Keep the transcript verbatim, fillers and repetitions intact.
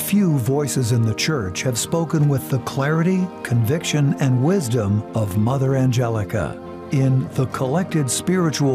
few voices in the Church have spoken with the clarity, conviction, and wisdom of Mother Angelica. In The Collected Spiritual